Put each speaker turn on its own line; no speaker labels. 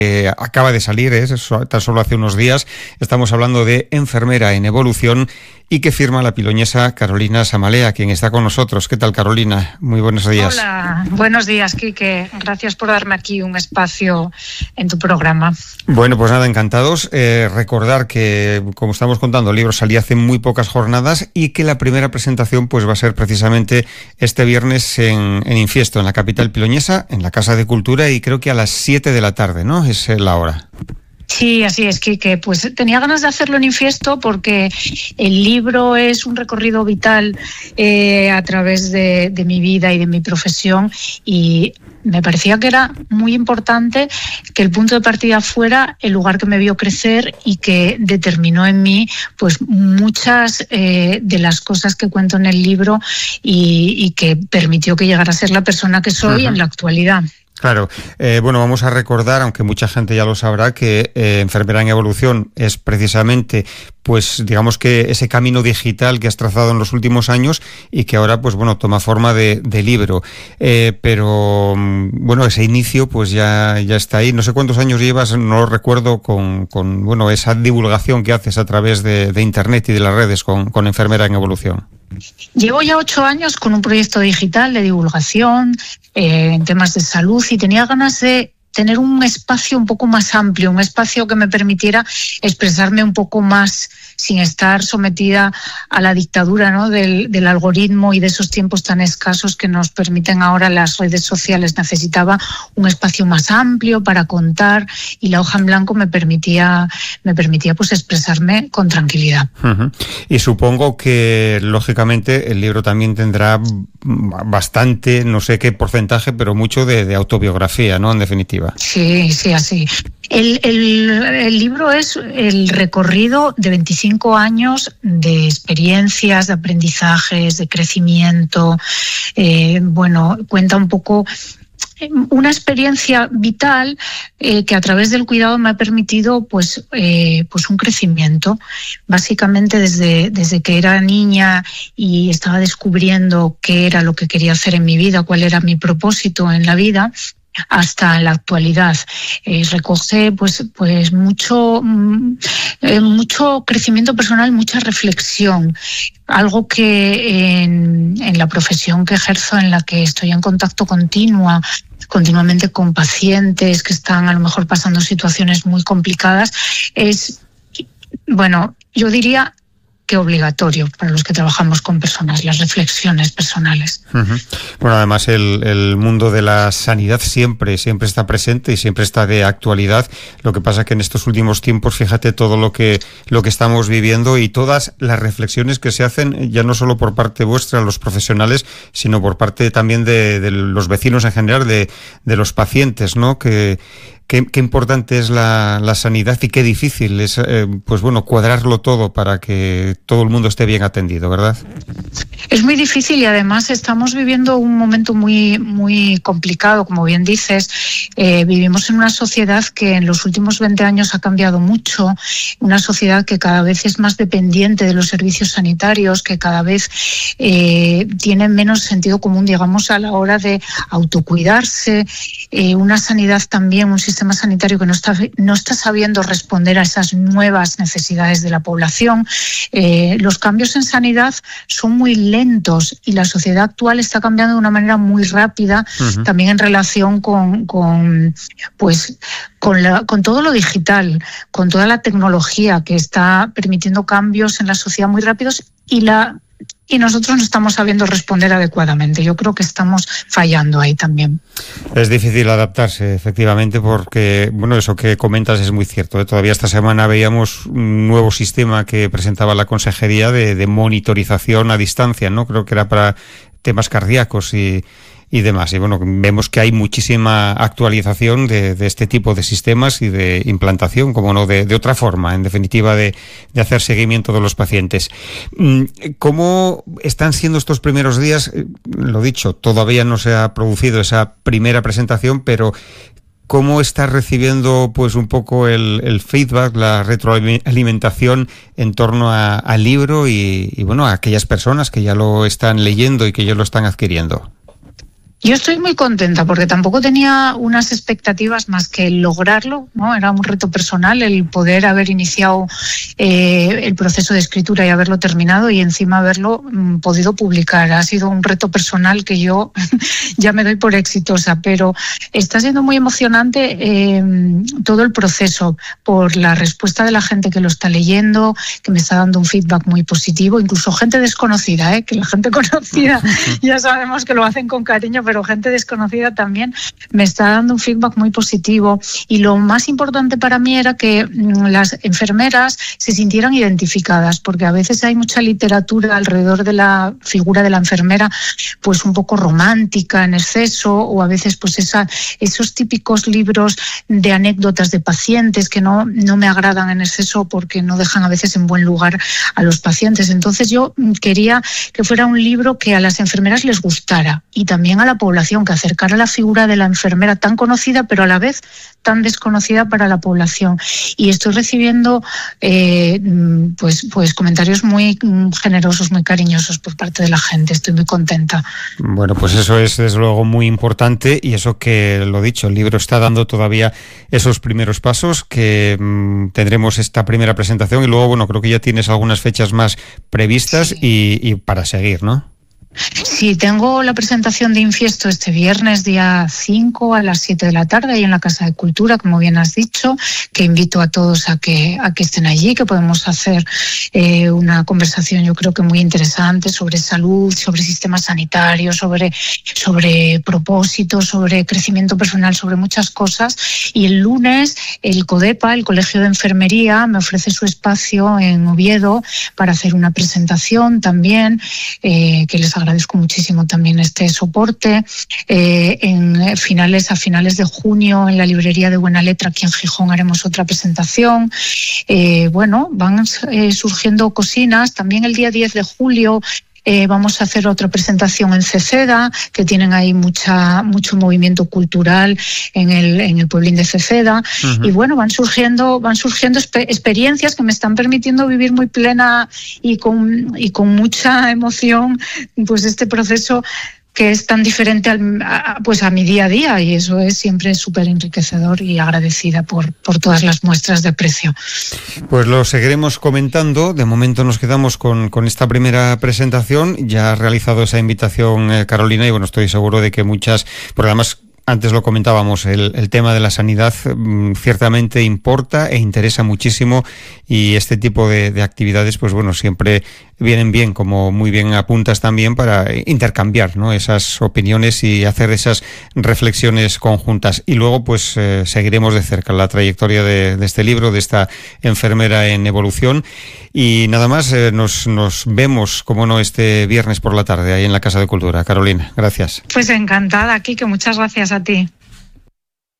acaba de salir, tan solo hace unos días. Estamos hablando de Enfermera en Evolución y que firma la piloñesa Carolina Samalea, quien está con nosotros. ¿Qué tal, Carolina? Muy buenos días.
Hola, buenos días, Quique. Gracias por darme aquí un espacio en tu programa.
Bueno, pues nada, encantados. Recordar que, como estamos contando, el libro salía hace muy pocas jornadas y que la primera presentación pues va a ser precisamente este viernes en Infiesto, en la capital piloñesa, en la Casa de Cultura, y creo que a las 7 de la tarde, ¿no? Es la hora.
Sí, así es, Quique. Pues tenía ganas de hacerlo en Infiesto porque el libro es un recorrido vital a través de mi vida y de mi profesión, y me parecía que era muy importante que el punto de partida fuera el lugar que me vio crecer y que determinó en mí pues muchas de las cosas que cuento en el libro y que permitió que llegara a ser la persona que soy en la actualidad.
Claro. Bueno, vamos a recordar, aunque mucha gente ya lo sabrá, que Enfermera en Evolución es precisamente, pues digamos que ese camino digital que has trazado en los últimos años y que ahora, pues bueno, toma forma de libro. Pero bueno, ese inicio pues ya está ahí. No sé cuántos años llevas, no lo recuerdo, con bueno, esa divulgación que haces a través de Internet y de las redes con Enfermera en Evolución.
Llevo ya 8 años con un proyecto digital de divulgación en temas de salud, y tenía ganas de tener un espacio un poco más amplio, un espacio que me permitiera expresarme un poco más sin estar sometida a la dictadura, ¿no?, del algoritmo y de esos tiempos tan escasos que nos permiten ahora las redes sociales. Necesitaba un espacio más amplio para contar, y la hoja en blanco me permitía pues expresarme con tranquilidad.
Uh-huh. Y supongo que lógicamente el libro también tendrá bastante, no sé qué porcentaje, pero mucho de autobiografía, ¿no?, en definitiva.
Sí, así. El libro es el recorrido de 25 años de experiencias, de aprendizajes, de crecimiento. Bueno, cuenta un poco una experiencia vital que a través del cuidado me ha permitido pues un crecimiento. Básicamente desde que era niña y estaba descubriendo qué era lo que quería hacer en mi vida, cuál era mi propósito en la vida, hasta la actualidad. Recoge pues mucho crecimiento personal, mucha reflexión, algo que en la profesión que ejerzo, en la que estoy en contacto continuamente con pacientes que están a lo mejor pasando situaciones muy complicadas, es, bueno, yo diría que obligatorio para los que trabajamos con personas, las reflexiones personales.
Uh-huh. Bueno, además el mundo de la sanidad siempre está presente y siempre está de actualidad. Lo que pasa es que en estos últimos tiempos, fíjate todo lo que estamos viviendo y todas las reflexiones que se hacen, ya no solo por parte vuestra, los profesionales, sino por parte también de los vecinos en general, de los pacientes, ¿no? Qué importante es la sanidad y qué difícil es, pues bueno, cuadrarlo todo para que todo el mundo esté bien atendido, ¿verdad?
Es muy difícil, y además estamos viviendo un momento muy, muy complicado, como bien dices. Vivimos en una sociedad que en los últimos 20 años ha cambiado mucho, una sociedad que cada vez es más dependiente de los servicios sanitarios, que cada vez tiene menos sentido común, digamos, a la hora de autocuidarse, una sanidad también, un sistema sanitario que no está sabiendo responder a esas nuevas necesidades de la población. Los cambios en sanidad son muy lentos y la sociedad actual está cambiando de una manera muy rápida, uh-huh, también en relación con todo lo digital, con toda la tecnología que está permitiendo cambios en la sociedad muy rápidos, y nosotros no estamos sabiendo responder adecuadamente. Yo creo que estamos fallando ahí también.
Es difícil adaptarse, efectivamente, porque, bueno, eso que comentas es muy cierto, ¿eh? Todavía esta semana veíamos un nuevo sistema que presentaba la Consejería de monitorización a distancia, ¿no? Creo que era para temas cardíacos y demás. Y bueno, vemos que hay muchísima actualización de este tipo de sistemas y de implantación, como no, de otra forma, en definitiva, de hacer seguimiento de los pacientes. ¿Cómo están siendo estos primeros días? Lo dicho, todavía no se ha producido esa primera presentación, pero ¿cómo estás recibiendo pues un poco el feedback, la retroalimentación en torno al libro y bueno, a aquellas personas que ya lo están leyendo y que ya lo están adquiriendo?
Yo estoy muy contenta porque tampoco tenía unas expectativas más que lograrlo, ¿no? Era un reto personal el poder haber iniciado el proceso de escritura y haberlo terminado y encima haberlo podido publicar. Ha sido un reto personal que yo ya me doy por exitosa, pero está siendo muy emocionante todo el proceso por la respuesta de la gente que lo está leyendo, que me está dando un feedback muy positivo, incluso gente desconocida, que la gente conocida ya sabemos que lo hacen con cariño, pero gente desconocida también me está dando un feedback muy positivo. Y lo más importante para mí era que las enfermeras se sintieran identificadas, porque a veces hay mucha literatura alrededor de la figura de la enfermera, pues un poco romántica en exceso, o a veces pues esos típicos libros de anécdotas de pacientes que no me agradan en exceso porque no dejan a veces en buen lugar a los pacientes. Entonces yo quería que fuera un libro que a las enfermeras les gustara y también a la población, que acercara la figura de la enfermera tan conocida pero a la vez tan desconocida para la población. Y estoy recibiendo pues comentarios muy generosos, muy cariñosos por parte de la gente. Estoy muy contenta.
Bueno, pues eso es desde luego muy importante, y eso que lo dicho, el libro está dando todavía esos primeros pasos, que tendremos esta primera presentación y luego, bueno, creo que ya tienes algunas fechas más previstas, sí. y para seguir, ¿no?
Sí, tengo la presentación de Infiesto este viernes, día 5 a las 7 de la tarde, ahí en la Casa de Cultura, como bien has dicho, que invito a todos a que estén allí, que podemos hacer una conversación yo creo que muy interesante sobre salud, sobre sistemas sanitarios, sobre propósitos, sobre crecimiento personal, sobre muchas cosas. Y el lunes el CODEPA, el Colegio de Enfermería, me ofrece su espacio en Oviedo para hacer una presentación también, que les agradezco muchísimo también este soporte. A finales de junio en la librería de Buena Letra aquí en Gijón haremos otra presentación. Van surgiendo cocinas. También el día 10 de julio vamos a hacer otra presentación en Ceceda, que tienen ahí mucho movimiento cultural en el pueblín de Ceceda. Uh-huh. Y bueno, van surgiendo experiencias que me están permitiendo vivir muy plena y con mucha emoción pues este proceso que es tan diferente a mi día a día, y eso es siempre súper enriquecedor, y agradecida por todas las muestras de aprecio.
Pues lo seguiremos comentando. De momento nos quedamos con esta primera presentación. Ya ha realizado esa invitación Carolina, y bueno, estoy seguro de que muchas, porque además antes lo comentábamos, el tema de la sanidad ciertamente importa e interesa muchísimo, y este tipo de actividades, pues bueno, siempre vienen bien, como muy bien apuntas también, para intercambiar, ¿no?, esas opiniones y hacer esas reflexiones conjuntas. Y luego pues seguiremos de cerca la trayectoria de este libro, de esta enfermera en evolución. Y nada más, nos vemos, como no, este viernes por la tarde ahí en la Casa de Cultura. Carolina, gracias.
Pues encantada, Kike, muchas gracias a ti.